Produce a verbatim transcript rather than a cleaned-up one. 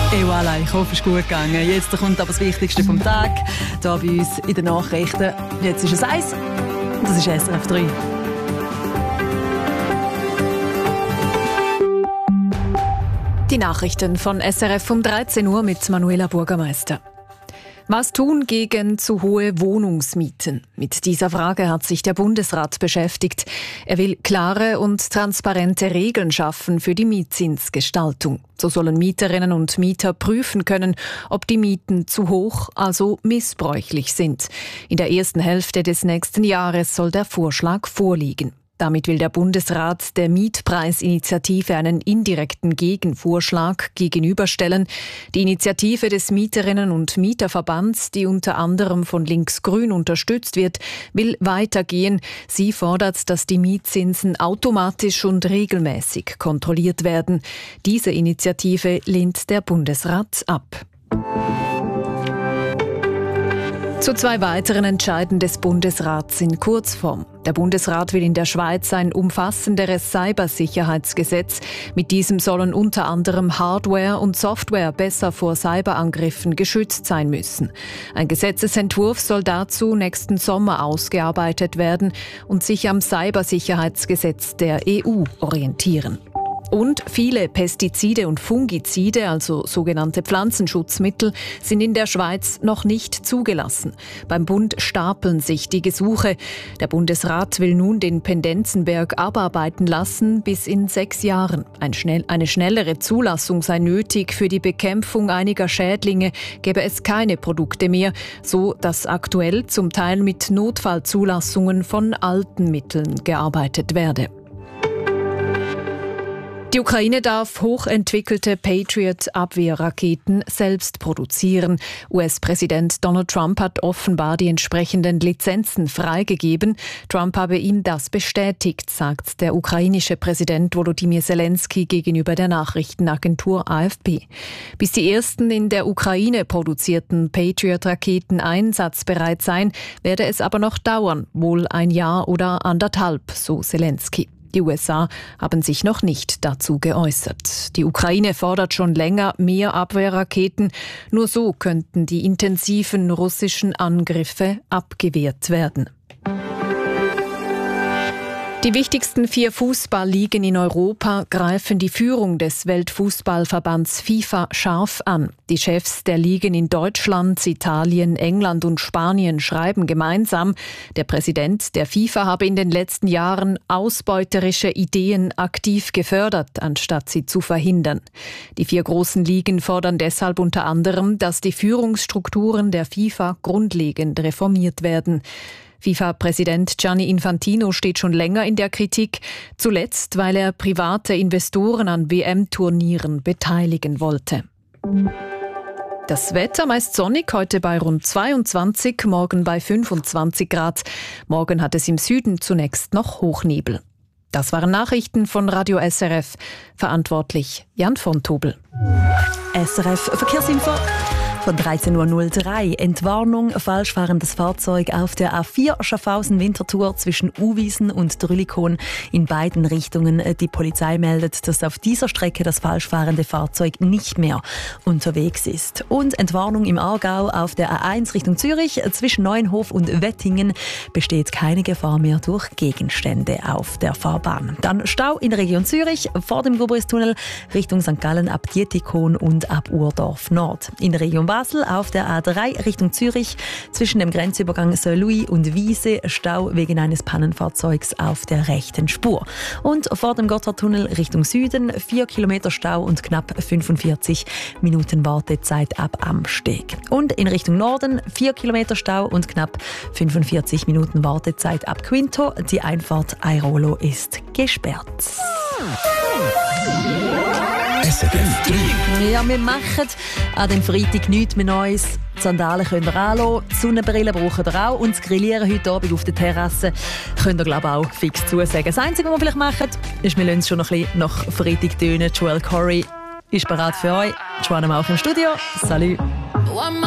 Et voilà, ich hoffe, es ist gut gegangen. Jetzt kommt aber das Wichtigste vom Tag, hier bei uns in den Nachrichten. Jetzt ist es eins und das ist S R F drei. Die Nachrichten von S R F um dreizehn Uhr mit Manuela Bürgermeister. Was tun gegen zu hohe Wohnungsmieten? Mit dieser Frage hat sich der Bundesrat beschäftigt. Er will klare und transparente Regeln schaffen für die Mietzinsgestaltung. So sollen Mieterinnen und Mieter prüfen können, ob die Mieten zu hoch, also missbräuchlich sind. In der ersten Hälfte des nächsten Jahres soll der Vorschlag vorliegen. Damit will der Bundesrat der Mietpreisinitiative einen indirekten Gegenvorschlag gegenüberstellen. Die Initiative des Mieterinnen- und Mieterverbands, die unter anderem von Linksgrün unterstützt wird, will weitergehen. Sie fordert, dass die Mietzinsen automatisch und regelmäßig kontrolliert werden. Diese Initiative lehnt der Bundesrat ab. Zu zwei weiteren Entscheiden des Bundesrats in Kurzform. Der Bundesrat will in der Schweiz ein umfassenderes Cybersicherheitsgesetz. Mit diesem sollen unter anderem Hardware und Software besser vor Cyberangriffen geschützt sein müssen. Ein Gesetzesentwurf soll dazu nächsten Sommer ausgearbeitet werden und sich am Cybersicherheitsgesetz der E U orientieren. Und viele Pestizide und Fungizide, also sogenannte Pflanzenschutzmittel, sind in der Schweiz noch nicht zugelassen. Beim Bund stapeln sich die Gesuche. Der Bundesrat will nun den Pendenzenberg abarbeiten lassen bis in sechs Jahren. Ein schnell, eine schnellere Zulassung sei nötig. Für die Bekämpfung einiger Schädlinge gäbe es keine Produkte mehr, so dass aktuell zum Teil mit Notfallzulassungen von alten Mitteln gearbeitet werde. Die Ukraine darf hochentwickelte Patriot-Abwehrraketen selbst produzieren. U S-Präsident Donald Trump hat offenbar die entsprechenden Lizenzen freigegeben. Trump habe ihm das bestätigt, sagt der ukrainische Präsident Volodymyr Zelensky gegenüber der Nachrichtenagentur A F P. Bis die ersten in der Ukraine produzierten Patriot-Raketen einsatzbereit seien, werde es aber noch dauern, wohl ein Jahr oder anderthalb, so Zelensky. Die U S A haben sich noch nicht dazu geäußert. Die Ukraine fordert schon länger mehr Abwehrraketen. Nur so könnten die intensiven russischen Angriffe abgewehrt werden. Die wichtigsten vier Fußballligen in Europa greifen die Führung des Weltfußballverbands FIFA scharf an. Die Chefs der Ligen in Deutschland, Italien, England und Spanien schreiben gemeinsam, der Präsident der FIFA habe in den letzten Jahren ausbeuterische Ideen aktiv gefördert, anstatt sie zu verhindern. Die vier großen Ligen fordern deshalb unter anderem, dass die Führungsstrukturen der FIFA grundlegend reformiert werden. FIFA-Präsident Gianni Infantino steht schon länger in der Kritik, zuletzt weil er private Investoren an W M-Turnieren beteiligen wollte. Das Wetter meist sonnig, heute bei rund zweiundzwanzig, morgen bei fünfundzwanzig Grad. Morgen hat es im Süden zunächst noch Hochnebel. Das waren Nachrichten von Radio S R F. Verantwortlich Jan von Tobel. S R F Verkehrsinfo. Von dreizehn Uhr null drei. Entwarnung, falsch fahrendes Fahrzeug auf der A vier Schaffhausen-Winterthur zwischen Uwiesen und Drülikon in beiden Richtungen. Die Polizei meldet, dass auf dieser Strecke das falsch fahrende Fahrzeug nicht mehr unterwegs ist. Und Entwarnung im Aargau auf der A eins Richtung Zürich zwischen Neuenhof und Wettingen besteht keine Gefahr mehr durch Gegenstände auf der Fahrbahn. Dann Stau in der Region Zürich vor dem Gobris-Tunnel Richtung Sankt Gallen ab Dietikon und ab Urdorf Nord. In der Region Basel auf der A drei Richtung Zürich zwischen dem Grenzübergang Saint-Louis und Wiese Stau wegen eines Pannenfahrzeugs auf der rechten Spur. Und vor dem Gotthardtunnel Richtung Süden vier Kilometer Stau und knapp fünfundvierzig Minuten Wartezeit ab Amsteg. Und in Richtung Norden vier Kilometer Stau und knapp fünfundvierzig Minuten Wartezeit ab Quinto. Die Einfahrt Airolo ist gesperrt. S R F drei. Ja, wir machen an dem Freitag nichts mehr Neues. Die Sandalen könnt ihr anlassen, die Sonnenbrille braucht ihr auch und das Grillieren heute Abend auf der Terrasse könnt ihr, glaube ich, auch fix zusagen. Das Einzige, was wir vielleicht machen, ist, wir lassen uns schon noch ein bisschen nach Freitag tönen. Joel Corey ist bereit für euch. Joanna Mauch im Studio. Salut.